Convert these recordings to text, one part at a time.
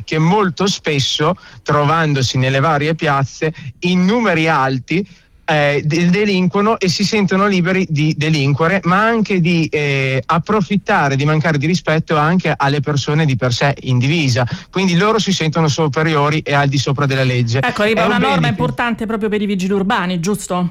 che molto spesso, trovandosi nelle varie piazze in numeri alti, delinquono e si sentono liberi di delinquere, ma anche di approfittare, di mancare di rispetto anche alle persone di per sé in divisa, quindi loro si sentono superiori e al di sopra della legge. Ecco, arriva una norma importante proprio per i vigili urbani, giusto?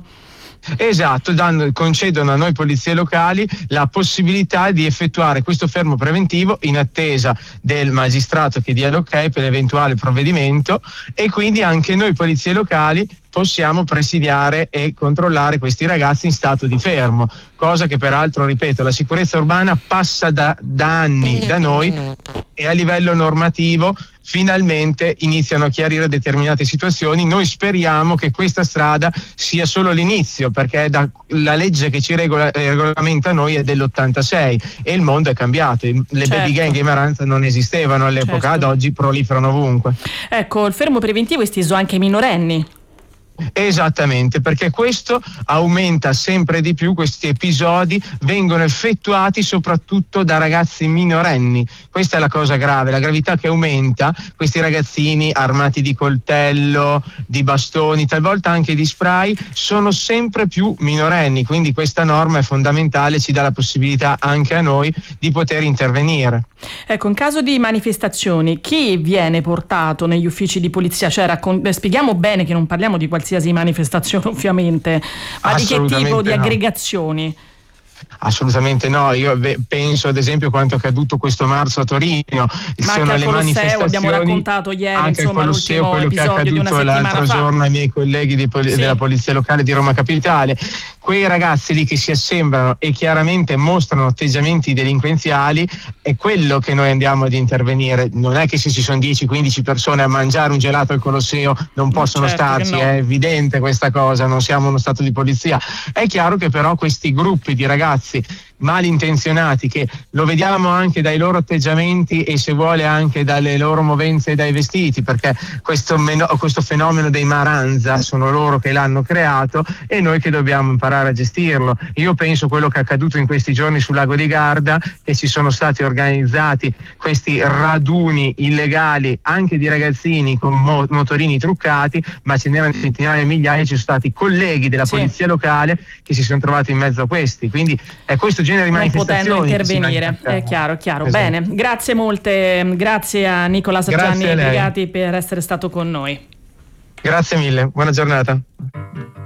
Esatto, concedono a noi polizie locali la possibilità di effettuare questo fermo preventivo in attesa del magistrato che dia l'ok per l'eventuale provvedimento, e quindi anche noi polizie locali possiamo presidiare e controllare questi ragazzi in stato di fermo, cosa che peraltro, ripeto, la sicurezza urbana passa da anni da noi, e a livello normativo finalmente iniziano a chiarire determinate situazioni. Noi speriamo che questa strada sia solo l'inizio, perché la legge che ci regolamenta noi è dell'86 e il mondo è cambiato. Le baby gang in Maranza non esistevano all'epoca, ad oggi proliferano ovunque. Ecco, il fermo preventivo è esteso anche ai minorenni. Esattamente, perché questo aumenta sempre di più, questi episodi vengono effettuati soprattutto da ragazzi minorenni. Questa è la cosa grave, la gravità che aumenta. Questi ragazzini armati di coltello, di bastoni, talvolta anche di spray, sono sempre più minorenni, quindi questa norma è fondamentale, ci dà la possibilità anche a noi di poter intervenire. Ecco, in caso di manifestazioni, chi viene portato negli uffici di polizia? Cioè, spieghiamo bene che non parliamo di qualsiasi manifestazione, ovviamente, ma di che tipo di aggregazioni? Assolutamente no, io penso ad esempio quanto accaduto questo marzo a Torino, ma sono anche le al manifestazioni, abbiamo raccontato ieri, anche insomma, al Colosseo, quello che è accaduto l'altro giorno ai miei colleghi della Polizia Locale di Roma Capitale. Quei ragazzi lì che si assemblano e chiaramente mostrano atteggiamenti delinquenziali, è quello che noi andiamo ad intervenire. Non è che se ci sono 10-15 persone a mangiare un gelato al Colosseo non possono starci, no. È evidente questa cosa, non siamo uno stato di polizia. È chiaro che però questi gruppi di ragazzi malintenzionati, che lo vediamo anche dai loro atteggiamenti e se vuole anche dalle loro movenze e dai vestiti, perché questo fenomeno dei Maranza sono loro che l'hanno creato e noi che dobbiamo imparare a gestirlo. Io penso quello che è accaduto in questi giorni sul lago di Garda, che ci sono stati organizzati questi raduni illegali anche di ragazzini con motorini truccati, ma ce n'erano centinaia e migliaia, ci sono stati colleghi della polizia locale che si sono trovati in mezzo a questi, quindi è questo genere di manifestazioni non potendo intervenire, è chiaro. Esatto. Bene, grazie molte, grazie a Nicolas Gianni Brigati per essere stato con noi. Grazie mille, buona giornata.